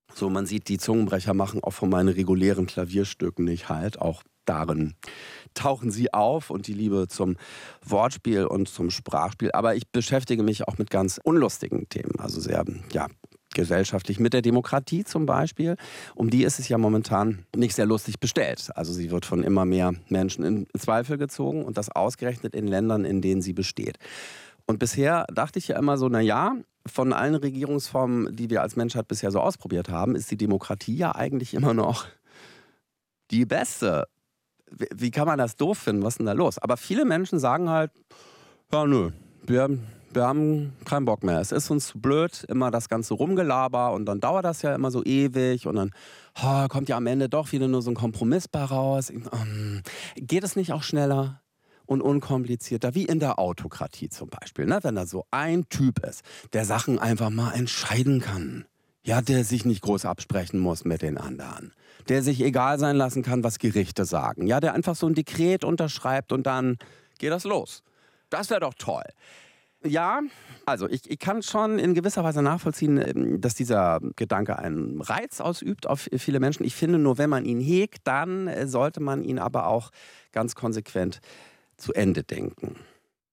So, man sieht, die Zungenbrecher machen auch von meinen regulären Klavierstücken nicht halt. Auch darin tauchen sie auf und die Liebe zum Wortspiel und zum Sprachspiel. Aber ich beschäftige mich auch mit ganz unlustigen Themen, also sehr, ja, gesellschaftlich, mit der Demokratie zum Beispiel. Um die ist es ja momentan nicht sehr lustig bestellt. Also sie wird von immer mehr Menschen in Zweifel gezogen und das ausgerechnet in Ländern, in denen sie besteht. Und bisher dachte ich ja immer so, na ja, von allen Regierungsformen, die wir als Menschheit bisher so ausprobiert haben, ist die Demokratie ja eigentlich immer noch die beste. Wie kann man das doof finden? Was ist denn da los? Aber viele Menschen sagen halt, ja nö, wir haben keinen Bock mehr. Es ist uns zu blöd, immer das ganze Rumgelaber und dann dauert das ja immer so ewig und dann kommt ja am Ende doch wieder nur so ein Kompromiss bei raus. Geht es nicht auch schneller und unkomplizierter, wie in der Autokratie zum Beispiel, ne? Wenn da so ein Typ ist, der Sachen einfach mal entscheiden kann. Ja, der sich nicht groß absprechen muss mit den anderen. Der sich egal sein lassen kann, was Gerichte sagen. Ja, der einfach so ein Dekret unterschreibt und dann geht das los. Das wäre doch toll. Ja, also ich kann schon in gewisser Weise nachvollziehen, dass dieser Gedanke einen Reiz ausübt auf viele Menschen. Ich finde nur, wenn man ihn hegt, dann sollte man ihn aber auch ganz konsequent zu Ende denken.